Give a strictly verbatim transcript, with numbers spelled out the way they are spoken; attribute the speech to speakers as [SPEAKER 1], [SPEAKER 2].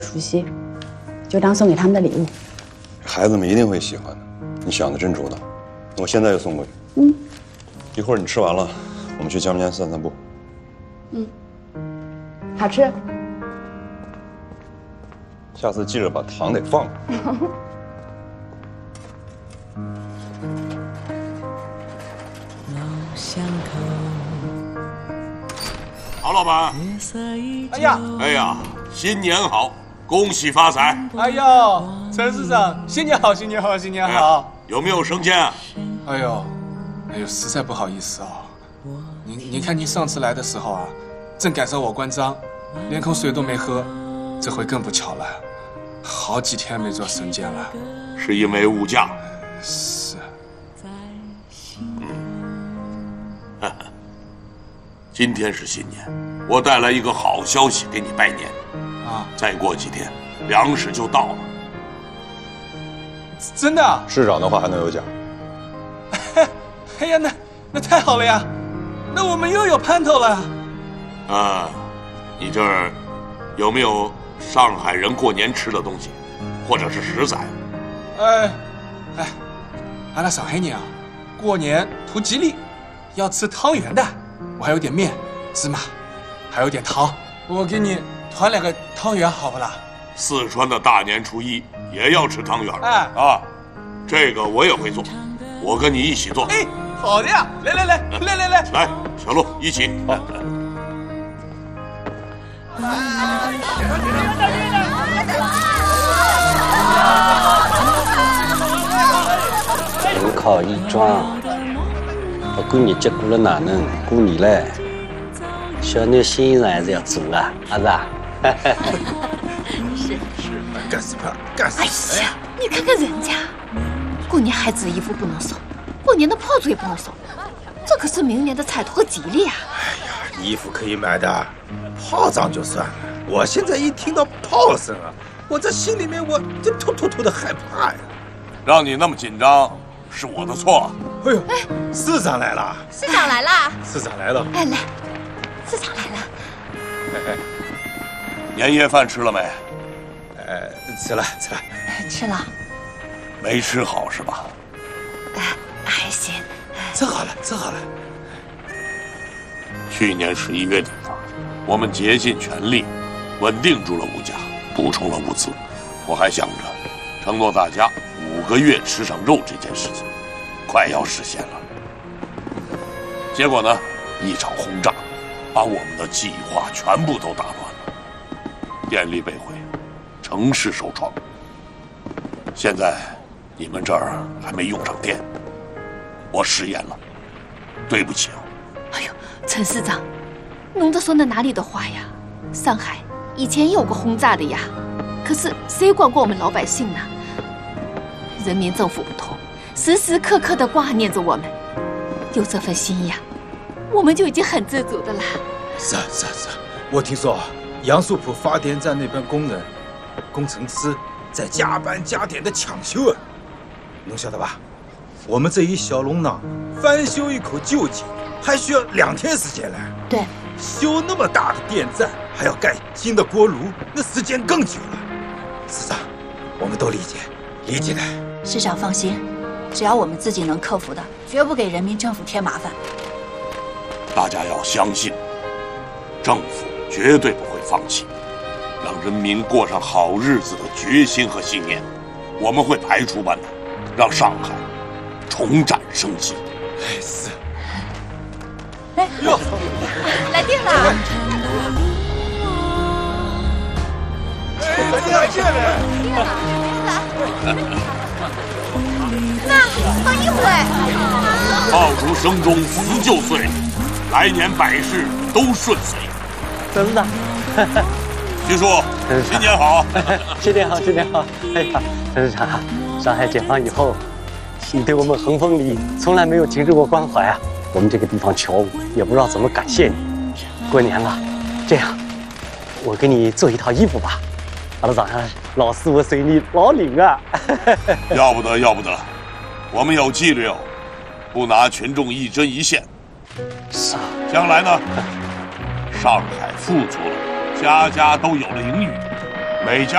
[SPEAKER 1] 除夕，就当送给他们的礼物。
[SPEAKER 2] 孩子们一定会喜欢的，你想的真周到。我现在就送过去。
[SPEAKER 1] 嗯。
[SPEAKER 2] 一会儿你吃完了，我们去江边散散步。
[SPEAKER 1] 嗯。好吃。
[SPEAKER 2] 下次记着把糖得放。
[SPEAKER 3] 郝老板，
[SPEAKER 4] 哎呀，
[SPEAKER 3] 哎呀，新年好，恭喜发财！
[SPEAKER 4] 哎呦，陈市长，新年好，新年好，新年好！
[SPEAKER 3] 哎、有没有升迁啊？
[SPEAKER 4] 哎呦，哎呦，实在不好意思哦。您您看您上次来的时候啊，正赶上我关张，连口水都没喝，这回更不巧了，好几天没做生检了。
[SPEAKER 3] 是因为物价？
[SPEAKER 4] 是。
[SPEAKER 3] 嗯。今天是新年，我带来一个好消息给你拜年。啊，再过几天，粮食就到了。
[SPEAKER 4] 真的？
[SPEAKER 2] 市长的话还能有假？
[SPEAKER 4] 哎呀，那那太好了呀，那我们又有盼头了。
[SPEAKER 3] 啊，你这儿有没有上海人过年吃的东西，或者是食材？
[SPEAKER 4] 哎，哎，俺那上海人啊，过年图吉利，要吃汤圆的。我还有点面、芝麻，还有点糖，我给你团两个汤圆，好不啦？
[SPEAKER 3] 四川的大年初一也要吃汤圆，
[SPEAKER 4] 哎
[SPEAKER 3] 啊，这个我也会做，我跟你一起做。
[SPEAKER 4] 哎，好的呀！来来来来来来，
[SPEAKER 3] 来，小陆一起。好。
[SPEAKER 5] 人靠衣装。不管日节过了哪能，过年嘞，小囡心意上还是要做啊，阿是啊？
[SPEAKER 6] 是
[SPEAKER 7] 是，干什么？干什么？
[SPEAKER 6] 哎呀，你看看人家，过年孩子的衣服不能送，过年的炮竹也不能送，这可是明年的彩头和吉利啊！
[SPEAKER 7] 哎呀，衣服可以买的，炮仗就算了。我现在一听到炮声啊，我这心里面我就突突突的害怕呀。
[SPEAKER 3] 让你那么紧张，是我的错。
[SPEAKER 7] 哎呦，市长来了！
[SPEAKER 6] 市长来了！
[SPEAKER 7] 市长来了！
[SPEAKER 6] 哎，来，市长来了！
[SPEAKER 7] 哎哎，
[SPEAKER 3] 年夜饭吃了没？
[SPEAKER 7] 呃，吃了吃了。
[SPEAKER 6] 吃了。
[SPEAKER 3] 没吃好是吧？
[SPEAKER 6] 哎，还行。
[SPEAKER 7] 吃好了，吃好了。
[SPEAKER 3] 去年十一月底啊，我们竭尽全力，稳定住了物价，补充了物资。我还想着，承诺大家五个月吃上肉这件事情。快要实现了，结果呢，一场轰炸，把我们的计划全部都打乱了，电力被毁，城市受创。现在你们这儿还没用上电，我食言了，对不起啊。
[SPEAKER 6] 哎呦，陈市长，侬这说的哪里的话呀？上海以前也有过轰炸的呀，可是谁管过我们老百姓呢？人民政府不同。时时刻刻地挂念着我们，有这份心意啊，我们就已经很知足的啦。
[SPEAKER 7] 是啊是啊是啊，我听说杨树浦发电站那边工人、工程师在加班加点的抢修啊，侬晓得吧？我们这一小弄堂翻修一口旧井，还需要两天时间嘞。
[SPEAKER 6] 对，
[SPEAKER 7] 修那么大的电站，还要盖新的锅炉，那时间更久了。市长，我们都理解，理解的。
[SPEAKER 8] 市长放心。只要我们自己能克服的，绝不给人民政府添麻烦。
[SPEAKER 3] 大家要相信，政府绝对不会放弃让人民过上好日子的决心和信念。我们会排除万难，让上海重展生机。
[SPEAKER 7] 哎，是。
[SPEAKER 8] 哎
[SPEAKER 7] 哟，
[SPEAKER 6] 来电了！
[SPEAKER 7] 来电来电了！
[SPEAKER 6] 那放一会。
[SPEAKER 3] 爆竹声中辞旧岁，来年百事都顺遂。
[SPEAKER 5] 真的。
[SPEAKER 3] 徐叔，新年好！
[SPEAKER 5] 新年好，新年好！哎呀，陈市长，上海解放以后，你对我们恒丰里从来没有停止过关怀啊！我们这个地方穷，也不知道怎么感谢你。过年了，这样，我给你做一套衣服吧。到了早上，老师我随你老领啊！
[SPEAKER 3] 要不得，要不得，我们有纪律哦，不拿群众一针一线。
[SPEAKER 5] 是啊，
[SPEAKER 3] 将来呢，上海富足了，家家都有了盈余，每家